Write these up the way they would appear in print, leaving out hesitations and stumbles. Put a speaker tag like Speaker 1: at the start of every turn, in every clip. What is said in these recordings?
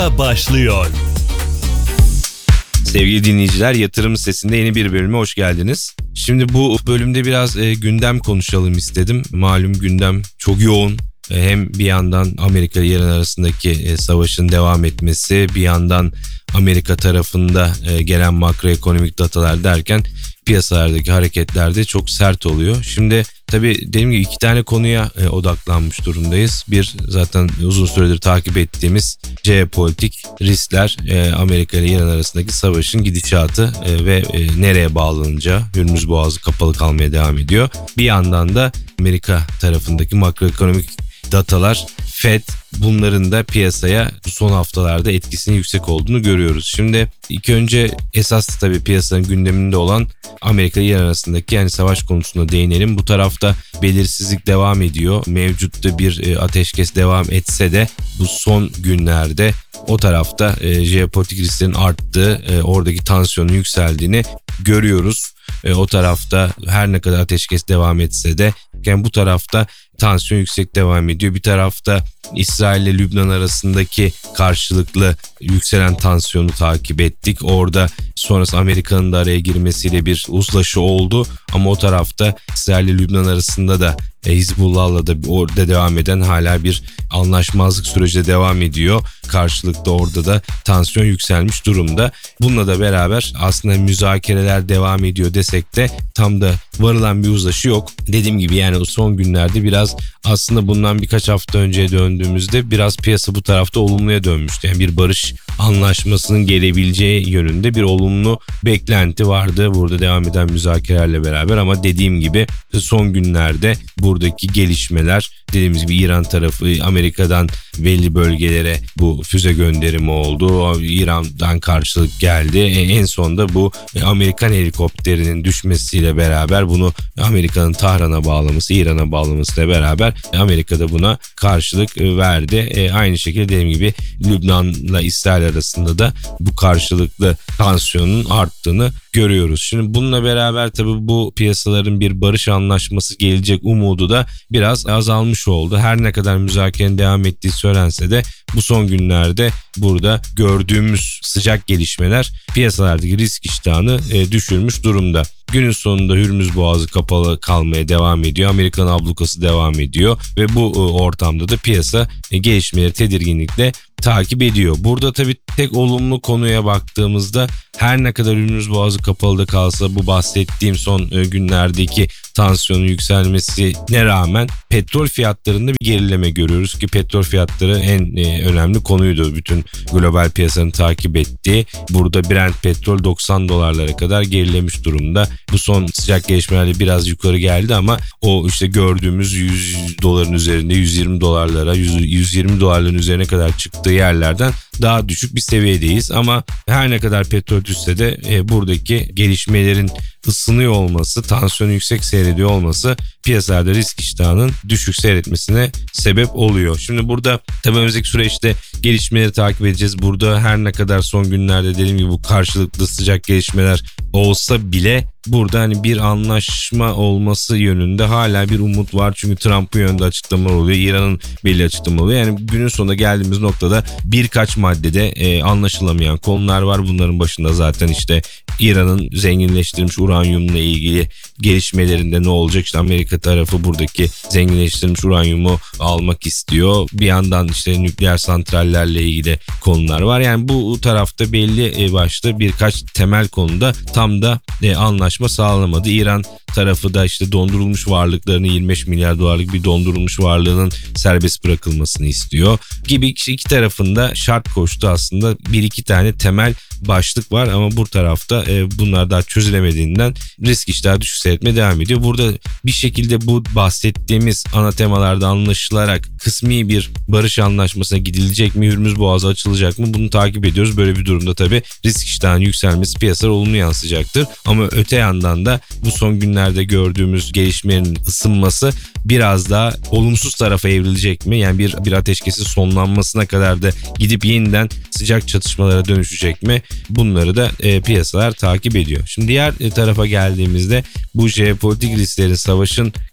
Speaker 1: başlıyor. Sevgili dinleyiciler, Yatırım Sesi'nde yeni bir bölüme hoş geldiniz. Şimdi bu bölümde biraz gündem konuşalım istedim. Malum gündem çok yoğun. Hem bir yandan Amerika ile İran arasındaki savaşın devam etmesi, bir yandan Amerika tarafında gelen makroekonomik datalar derken piyasalardaki hareketler de çok sert oluyor. Şimdi tabii dediğim gibi iki tane konuya odaklanmış durumdayız. Bir, zaten uzun süredir takip ettiğimiz jeopolitik riskler, Amerika ile İran arasındaki savaşın gidişatı ve nereye bağlanacağı. Hürmüz Boğazı kapalı kalmaya devam ediyor. Bir yandan da Amerika tarafındaki makroekonomik datalar, FED, bunların da piyasaya son haftalarda etkisinin yüksek olduğunu görüyoruz. Şimdi ilk önce esas tabii piyasanın gündeminde olan Amerika ile İran arasındaki savaş konusuna değinelim. Bu tarafta belirsizlik devam ediyor. Mevcutta bir ateşkes devam etse de bu son günlerde o tarafta jeopolitik risklerin arttığı, oradaki tansiyonun yükseldiğini görüyoruz. O tarafta her ne kadar ateşkes devam etse de bu tarafta tansiyon yüksek devam ediyor. Bir tarafta İsrail ile Lübnan arasındaki karşılıklı yükselen tansiyonu takip ettik. Orada sonrası Amerika'nın da araya girmesiyle bir uzlaşı oldu. Ama o tarafta İsrail ile Lübnan arasında da Hizbullah'la da orada devam eden hala bir anlaşmazlık süreci devam ediyor. Karşılıklı orada da tansiyon yükselmiş durumda. Bununla da beraber aslında müzakereler devam ediyor desek de tam da varılan bir uzlaşı yok. Dediğim gibi o son günlerde biraz aslında bundan birkaç hafta önceye döndüğümüzde biraz piyasa bu tarafta olumluya dönmüştü. Bir barış anlaşmasının gelebileceği yönünde bir olumlu beklenti vardı burada devam eden müzakerelerle beraber, ama dediğim gibi son günlerde buradaki gelişmeler, dediğimiz gibi İran tarafı Amerika'dan belli bölgelere bu füze gönderimi oldu. İran'dan karşılık geldi. En sonunda bu Amerikan helikopterinin düşmesiyle beraber bunu Amerika'nın Tahran'a bağlaması, İran'a bağlamasıyla beraber Amerika da buna karşılık verdi. Aynı şekilde dediğim gibi Lübnan'la İsrail arasında da bu karşılıklı tansiyonun arttığını görüyoruz. Şimdi bununla beraber tabii bu piyasaların bir barış anlaşması gelecek umudu da biraz azalmış oldu. Her ne kadar müzakerenin devam ettiği söylense de bu son günlerde burada gördüğümüz sıcak gelişmeler piyasalardaki risk iştahını düşürmüş durumda. Günün sonunda Hürmüz Boğazı kapalı kalmaya devam ediyor. Amerikan ablukası devam ediyor ve bu ortamda da piyasa gelişmeleri tedirginlikle takip ediyor. Burada tabii tek olumlu konuya baktığımızda her ne kadar Hürmüz Boğazı kapalı da kalsa bu bahsettiğim son günlerdeki tansiyonun yükselmesine rağmen petrol fiyatlarında bir gerileme görüyoruz ki petrol fiyatları en önemli konuydu bütün global piyasanın takip ettiği. Burada Brent petrol $90 kadar gerilemiş durumda. Bu son sıcak gelişmelerle biraz yukarı geldi ama o gördüğümüz $100 üzerinde $120 $120 üzerine kadar çıktığı yerlerden daha düşük bir seviyedeyiz. Ama her ne kadar petrol düşse de buradaki gelişmelerin ısınıyor olması, tansiyonu yüksek seyrediyor olması piyasalarda risk iştahının düşük seyretmesine sebep oluyor. Şimdi burada tabii önümüzdeki süreçte gelişmeleri takip edeceğiz. Burada her ne kadar son günlerde dediğim gibi bu karşılıklı sıcak gelişmeler olsa bile burada bir anlaşma olması yönünde hala bir umut var. Çünkü Trump'ın yönünde açıklamalar oluyor. İran'ın belli açıklamalar oluyor. Günün sonunda geldiğimiz noktada birkaç maddede anlaşılamayan konular var. Bunların başında zaten İran'ın zenginleştirilmiş uranyumla ilgili gelişmelerinde ne olacak? Amerika tarafı buradaki zenginleştirilmiş uranyumu almak istiyor. Bir yandan nükleer santrallerle ilgili konular var. Bu tarafta belli başlı birkaç temel konuda tam da anlaşma sağlamadı. İran tarafı da dondurulmuş varlıklarını, $25 milyar bir dondurulmuş varlığının serbest bırakılmasını istiyor gibi iki tarafında şart koştu aslında. Bir iki tane temel başlık var ama bu tarafta bunlar daha çözülemediğinden risk iştahı düşük seyretmeye devam ediyor. Burada bir şekilde bu bahsettiğimiz ana temalarda anlaşılarak kısmi bir barış anlaşmasına gidilecek mi? Hürmüz Boğazı açılacak mı? Bunu takip ediyoruz. Böyle bir durumda tabii risk iştahının yükselmesi piyasalara olumlu yansıyacaktır. Ama öte yandan da bu son günlerde gördüğümüz gelişmenin ısınması biraz daha olumsuz tarafa evrilecek mi? Bir ateşkesin sonlanmasına kadar da gidip yeniden sıcak çatışmalara dönüşecek mi? Bunları da piyasalar takip ediyor. Şimdi diğer tarafa geldiğimizde bu jeopolitik risklerin, savaşın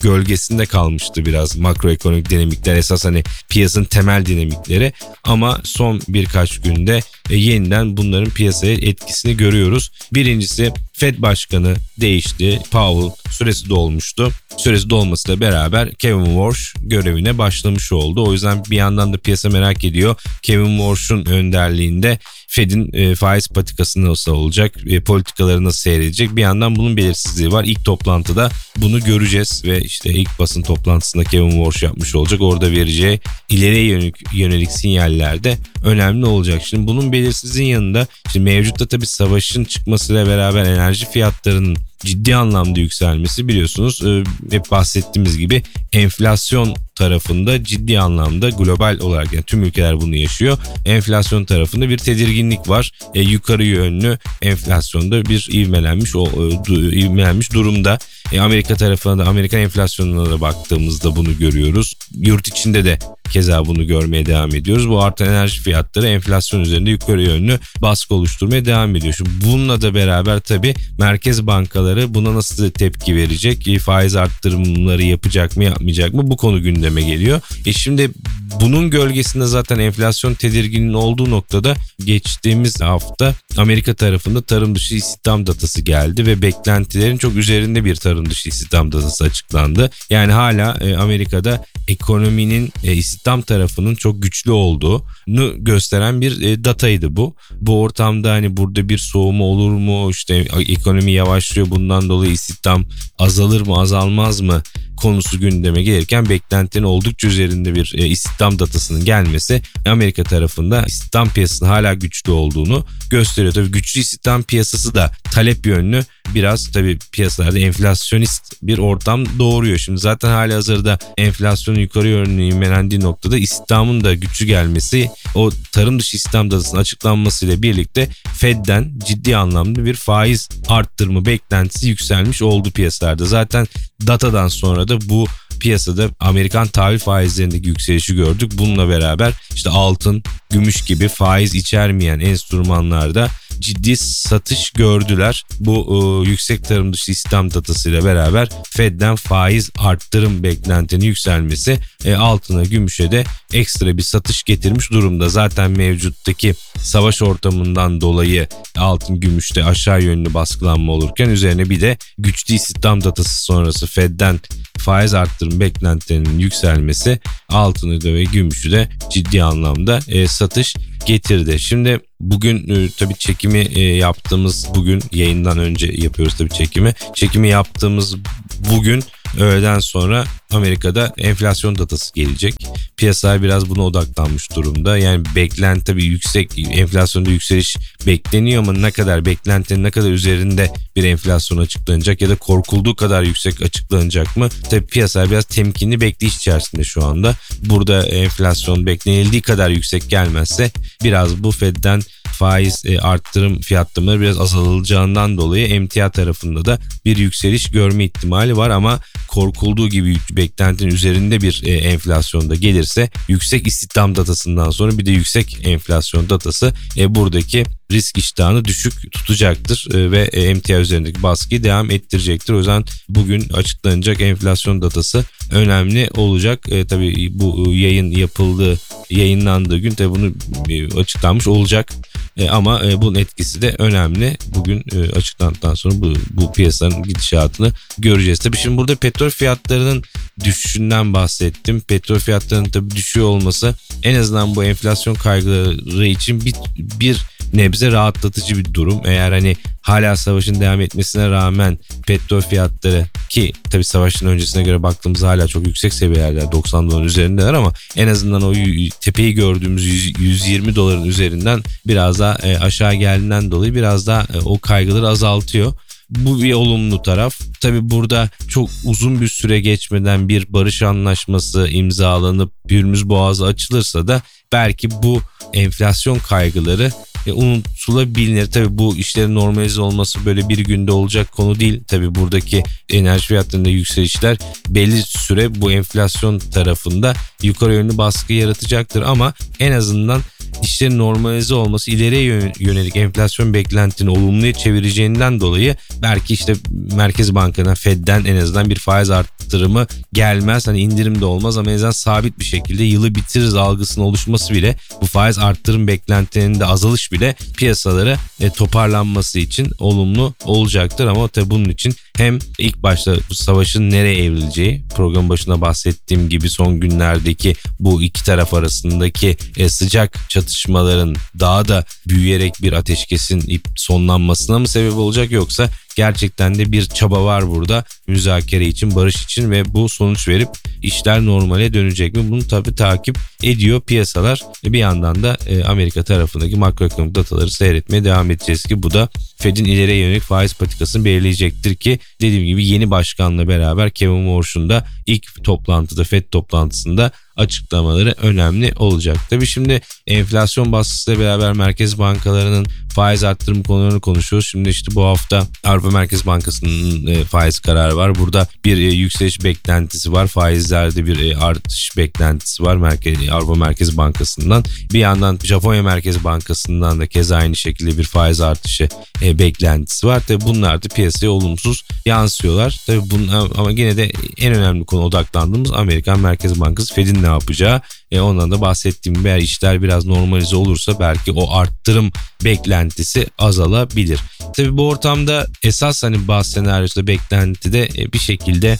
Speaker 1: gölgesinde kalmıştı biraz makroekonomik dinamikler, esas hani piyasanın temel dinamikleri, ama son birkaç günde yeniden bunların piyasaya etkisini görüyoruz. Birincisi, Fed Başkanı değişti. Powell süresi dolmuştu. Süresi dolmasıyla beraber Kevin Warsh görevine başlamış oldu. O yüzden bir yandan da piyasa merak ediyor. Kevin Warsh'un önderliğinde Fed'in faiz patikası nasıl olacak, politikaları nasıl seyredecek, bir yandan bunun belirsizliği var. İlk toplantıda bunu göreceğiz ve işte ilk basın toplantısında Kevin Warsh yapmış olacak. Orada vereceği ileriye yönelik sinyaller de önemli olacak. Şimdi bunun belirsizliğin yanında şimdi mevcutta tabii savaşın çıkmasıyla beraber enerji fiyatlarının ciddi anlamda yükselmesi, biliyorsunuz hep bahsettiğimiz gibi enflasyon tarafında ciddi anlamda global olarak, yani tüm ülkeler bunu yaşıyor. Enflasyon tarafında bir tedirginlik var. Yukarı yönlü enflasyonda bir ivmelenmiş durumda. Amerika tarafına da, Amerikan enflasyonuna da baktığımızda bunu görüyoruz. Yurt içinde de keza bunu görmeye devam ediyoruz. Bu artan enerji fiyatları enflasyon üzerinde yukarı yönlü baskı oluşturmaya devam ediyor. Şimdi bununla da beraber tabii merkez bankaları buna nasıl tepki verecek? Faiz arttırımları yapacak mı, yapmayacak mı? Bu konu gündeme geliyor. Şimdi bunun gölgesinde zaten enflasyon tedirginliğinin olduğu noktada geçtiğimiz hafta Amerika tarafında tarım dışı istihdam datası geldi ve beklentilerin çok üzerinde bir tarım dışı istihdam datası açıklandı. Yani hala Amerika'da ekonominin istihdam tarafının çok güçlü olduğunu gösteren bir dataydı bu. Bu ortamda hani burada bir soğuma olur mu? İşte ekonomi yavaşlıyor, bundan dolayı istihdam azalır mı, azalmaz mı konusu gündeme gelirken beklentinin oldukça üzerinde bir istihdam datasının gelmesi Amerika tarafında istihdam piyasasının hala güçlü olduğunu gösteriyor. Tabii güçlü istihdam piyasası da talep yönlü biraz tabii piyasalarda enflasyonist bir ortam doğuruyor. Şimdi zaten halihazırda enflasyonun yukarı yönlü ivmelendiği noktada istihdamın da güçlü gelmesi, o tarım dışı istihdam datasının açıklanmasıyla birlikte Fed'den ciddi anlamda bir faiz arttırma beklentisi yükselmiş oldu piyasalarda. Zaten datadan sonra da bu piyasada Amerikan tahvil faizlerindeki yükselişi gördük. Bununla beraber işte altın, gümüş gibi faiz içermeyen enstrümanlarda ciddi satış gördüler. Bu yüksek tarım dışı istihdam datasıyla beraber Fed'den faiz arttırım beklentinin yükselmesi altına, gümüşe de ekstra bir satış getirmiş durumda. Zaten mevcuttaki savaş ortamından dolayı altın, gümüşte aşağı yönlü baskılanma olurken üzerine bir de güçlü istihdam datası sonrası Fed'den faiz arttırım beklentilerinin yükselmesi altını da ve gümüşü de ciddi anlamda satış getirdi. Şimdi bugün tabii çekimi yaptığımız, bugün yayından önce yapıyoruz tabii çekimi. Çekimi yaptığımız bugün öğleden sonra Amerika'da enflasyon datası gelecek. Piyasalar biraz buna odaklanmış durumda. Yani beklenti tabii yüksek, enflasyonda yükseliş bekleniyor ama ne kadar, beklentinin ne kadar üzerinde bir enflasyon açıklanacak ya da korkulduğu kadar yüksek açıklanacak mı? Tabii piyasalar biraz temkinli bekleyiş içerisinde şu anda. Burada enflasyon beklenildiği kadar yüksek gelmezse biraz bu Fed'den faiz arttırım fiyatlamaları biraz azalacağından dolayı emtia tarafında da bir yükseliş görme ihtimali var, ama korkulduğu gibi beklentinin üzerinde bir enflasyonda gelirse, yüksek istihdam datasından sonra bir de yüksek enflasyon datası buradaki risk iştahını düşük tutacaktır ve emtia üzerindeki baskıyı devam ettirecektir. O yüzden bugün açıklanacak enflasyon datası önemli olacak. Tabii bu yayınlandığı gün tabii bunu açıklanmış olacak. Ama bunun etkisi de önemli. Bugün açıklandıktan sonra bu piyasanın gidişatını göreceğiz. Tabii şimdi burada petrol fiyatlarının düşüşünden bahsettim. Petrol fiyatlarının tabii düşüyor olması en azından bu enflasyon kaygıları için bir nebze rahatlatıcı bir durum. Eğer hani hala savaşın devam etmesine rağmen petrol fiyatları, ki tabii savaşın öncesine göre baktığımızda hala çok yüksek seviyelerde, $90 üzerindeler, ama en azından o tepeyi gördüğümüz $120 üzerinden biraz daha aşağı geldiğinden dolayı biraz daha o kaygıları azaltıyor. Bu bir olumlu taraf. Tabii burada çok uzun bir süre geçmeden bir barış anlaşması imzalanıp Hürmüz Boğazı açılırsa da belki bu enflasyon kaygıları unutulabilir. Tabii bu işlerin normalize olması böyle bir günde olacak konu değil. Tabii buradaki enerji fiyatlarında yükselişler belli süre bu enflasyon tarafında yukarı yönlü baskı yaratacaktır, ama en azından işlerin normalize olması ileriye yönelik enflasyon beklentini olumluya çevireceğinden dolayı belki işte Merkez Bankası'na, Fed'den en azından bir faiz arttırımı gelmez. Hani indirim de olmaz ama en azından sabit bir şekilde yılı bitiririz algısının oluşması bile, bu faiz arttırım beklentilerinde azalış bile piyasaları toparlanması için olumlu olacaktır. Ama tabii bunun için hem ilk başta bu savaşın nereye evrileceği, program başında bahsettiğim gibi son günlerdeki bu iki taraf arasındaki sıcak çatışmaların daha da büyüyerek bir ateşkesin sonlanmasına mı sebep olacak, yoksa gerçekten de bir çaba var burada müzakere için, barış için ve bu sonuç verip işler normale dönecek mi? Bunu tabii takip ediyor piyasalar. Bir yandan da Amerika tarafındaki makroekonomik dataları seyretmeye devam edeceğiz ki bu da Fed'in ileriye yönelik faiz patikasını belirleyecektir ki dediğim gibi yeni başkanla beraber Kevin Warsh'un da ilk toplantıda, Fed toplantısında açıklamaları önemli olacak. Tabii şimdi enflasyon baskısıyla beraber merkez bankalarının faiz arttırım konularını konuşuyoruz. Şimdi işte bu hafta Avrupa Merkez Bankası'nın faiz kararı var. Burada bir yükseliş beklentisi var. Faizlerde bir artış beklentisi var Avrupa Merkez Bankası'ndan. Bir yandan Japonya Merkez Bankası'ndan da keza aynı şekilde bir faiz artışı beklentisi var. Tabii bunlar da piyasaya olumsuz yansıyorlar. Tabii ama yine de en önemli konu odaklandığımız Amerikan Merkez Bankası Fed'in ne yapacağı. Ondan da bahsettiğim gibi eğer işler biraz normalize olursa belki o arttırım beklentisi azalabilir. Tabii bu ortamda esas hani bazı senaryoda beklentide bir şekilde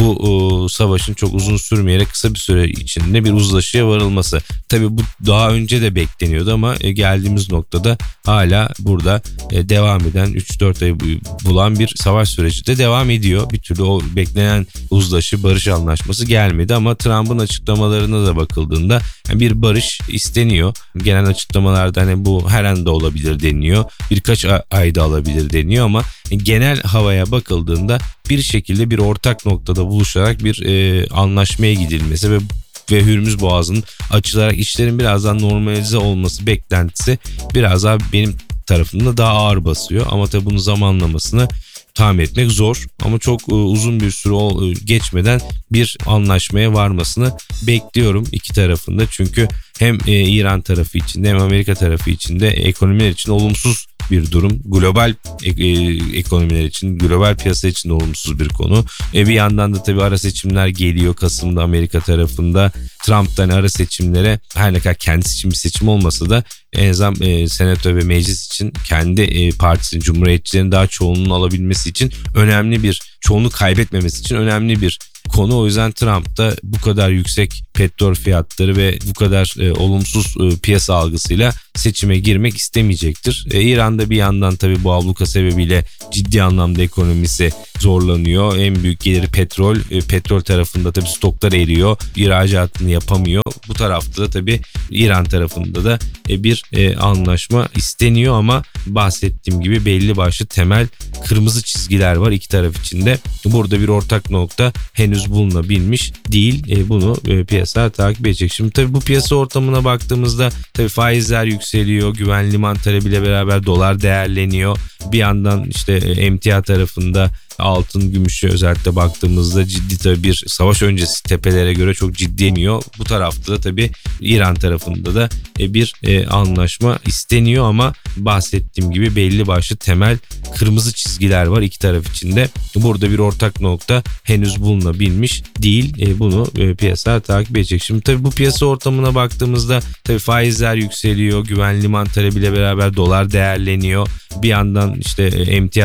Speaker 1: bu savaşın çok uzun sürmeyerek kısa bir süre içinde bir uzlaşıya varılması. Tabii bu daha önce de bekleniyordu ama geldiğimiz noktada hala burada devam eden 3-4 ay bulan bir savaş süreci de devam ediyor. Bir türlü o beklenen uzlaşı, barış anlaşması gelmedi ama Trump'ın açıklamalarına da bakıldığında bir barış isteniyor. Genel açıklamalarda hani bu her anda olabilir deniliyor. Birkaç ayda alabilir deniyor ama genel havaya bakıldığında bir şekilde bir ortak noktada buluşarak bir anlaşmaya gidilmesi ve Hürmüz Boğazı'nın açılarak işlerin birazdan normalize olması beklentisi biraz daha benim tarafımda daha ağır basıyor. Ama tabii bunun zamanlamasını tahmin etmek zor ama çok uzun bir süre geçmeden bir anlaşmaya varmasını bekliyorum iki tarafında. Çünkü hem İran tarafı içinde hem Amerika tarafı içinde ekonomiler için olumsuz bir durum. Global ekonomiler için, global piyasa için de olumsuz bir konu. Bir yandan da tabii ara seçimler geliyor Kasım'da Amerika tarafında. Trump'tan ara seçimlere her ne kadar kendisi için bir seçim olmasa da en azından senato ve meclis için kendi partisinin, cumhuriyetçilerin daha çoğunluğunu alabilmesi için önemli bir, çoğunluk kaybetmemesi için önemli bir konu. O yüzden Trump da bu kadar yüksek petrol fiyatları ve bu kadar olumsuz piyasa algısıyla seçime girmek istemeyecektir. İran'da bir yandan tabii bu abluka sebebiyle ciddi anlamda ekonomisi zorlanıyor. En büyük geliri petrol. Petrol tarafında tabii stoklar eriyor. İhracatını yapamıyor. Bu tarafta da tabii İran tarafında da bir anlaşma isteniyor ama bahsettiğim gibi belli başlı temel kırmızı çizgiler var iki taraf içinde. Burada bir ortak nokta henüz bulunabilmiş değil. Bunu piyasa takip edecek. Şimdi tabii bu piyasa ortamına baktığımızda tabii faizler yükseliyor. Güven liman talebiyle beraber dolar değerleniyor. Bir yandan işte emtia tarafında altın, gümüşe özellikle baktığımızda ciddi tabii bir savaş öncesi tepelere göre çok ciddi iniyor. Bu tarafta da tabii İran tarafında da bir anlaşma isteniyor ama bahsettiğim gibi belli başlı temel kırmızı çizgiler var iki taraf içinde. Burada bir ortak nokta henüz bulunabilmiş değil. Bunu piyasa takip edecek. Şimdi tabii bu piyasa ortamına baktığımızda tabii faizler yükseliyor. Güven liman talebiyle beraber dolar değerleniyor. Bir yandan işte emtia